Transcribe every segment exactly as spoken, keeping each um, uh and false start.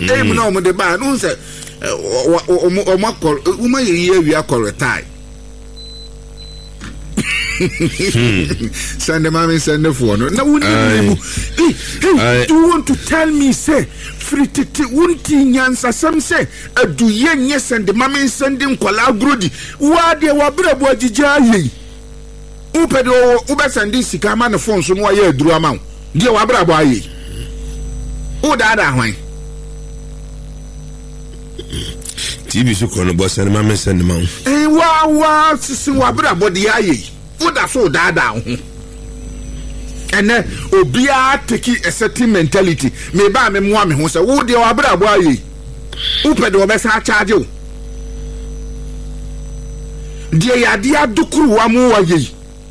aim no mo de ba no say o o makor o ma ye wi akoretai send them and send the phone. Now, hey, do you want to tell me, say, free titi, unti nyansa, some say, a do yen yes, and the mammy sending Kuala Grudi, why they were bravo Jijay? Upedo, Ubas and this Kaman phone, some way drew amount. Dear Wabraboy. Oh, that I went. T V so called boss and mammy send them out. Eh, wow, wow, Sissin Wabrabo the aye. What I saw that down. And then Obia taking a certain mentality. Maybe I'm a woman who said, "Oh, dear, Abra boy, Upe do best I charge you." Dear Yadia Dukru Wamu ye.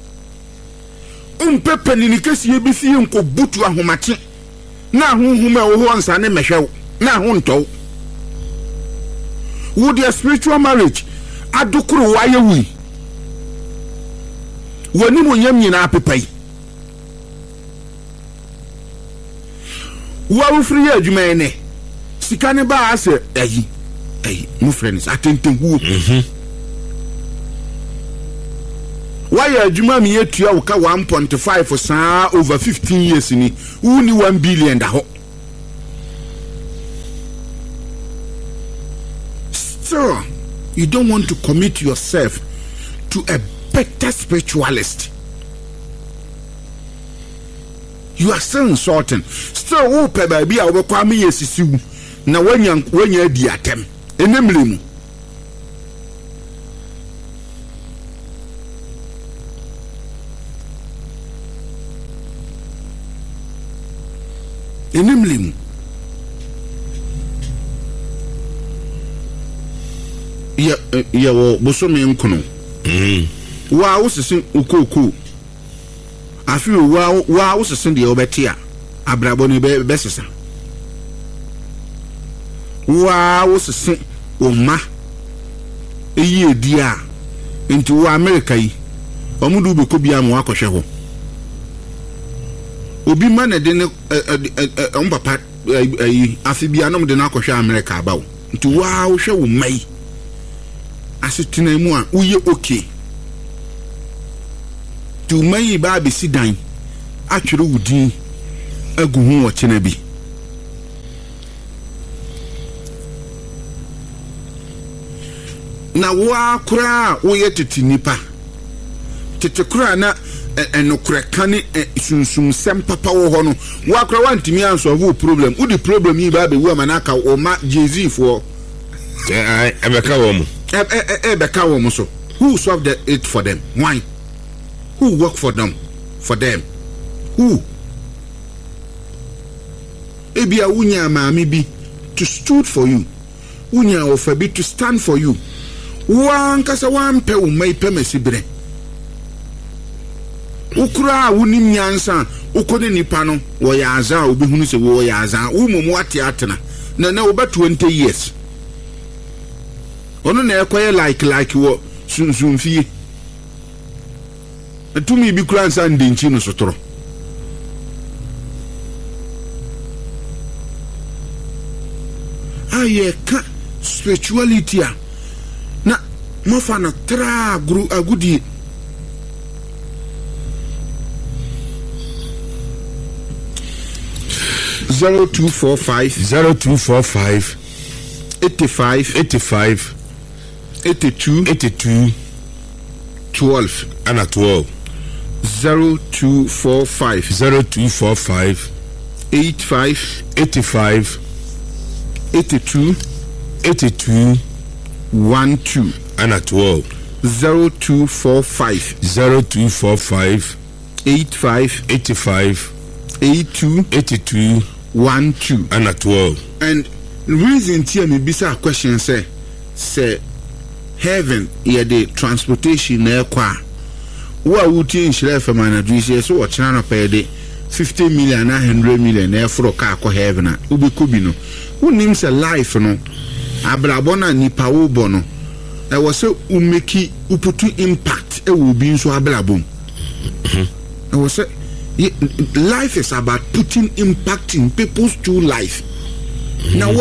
Umpe Penicus, you be seeing Kobutu Homachi. Now, whom once and a measure. Now, Hunto. Would your spiritual marriage Adukru why we? Wani mo nyam nyina apepai wa wo free adwuma ene sika ne ba ase ayi ayi mo friends atenten hu mhm wa ya adwuma mi etua wo ka one point five saa over fifteen years ni uni one billion da ho so you don't want to commit yourself to a better spiritualist. You are still insulting. Still, who pay baby? I will come here to see you. Now, when you when you the attempt, enabling. Enabling. Yeah, yeah. Well, Bosomi Nkono. Hmm. Wa wo sesin ukoko afi wa wa wo sesin de obetia abrabo ni be besesa wa wo sesin oma eyi edia nti wa America yi omudu be ko bia mo akɔhwɛ ho obi ma na de ne on papa ayi afi bia no de na akɔhwɛ America abawo nti wa wo hwɛ wo mai asetena mu a uye okay tu mai ba be sidan atwere wudin agu hu wo kyena bi na wa kura wo ye tete nipa tete kura na enokura kane sunsum sem papa wo ho no wa kura wantimi ansolve problem wo di problem yi ba be wo manaka o ma Jay-Z for eh e be ka wo mu eh eh be ka wo mu so who solve the it for them why who work for them for them who ebia wunya maami bi to stood for you wunya ofa bi to stand for you wan kasa wan pe wo mai pe mesibre ukura wunim nyansa ukode nipa no wo ya aza obehunu se wo ya aza wo momu ate atena na na wo ba twenty years ono na ekoye like like wo sunsun fie atumi bi kura nsa ndenchi no sotoro aye ka spirituality a na mofa na tra guru agudi zero two four five zero two four five eighty-five eighty-five eighty-two eighty-two twelve and a twelve zero two four five zero two four five eighty-five eighty-five eighty-two eighty-two one two and a twelve zero two four five zero two four five eighty-five eighty-five eighty-two eighty-two one two and a twelve. And the reason here me bisa question say say heaven yeah the transportation na kwa wa wuti nshire fa manadu say so wo kina no pay de fifty million na one hundred million na fro ka ko heaven na ubeko bi no unim say life no abrabo na nipa wo bo no e wo say umeki uputu impact e wo bi nso abrabo e wo say life is about putting impact in people's true life. Now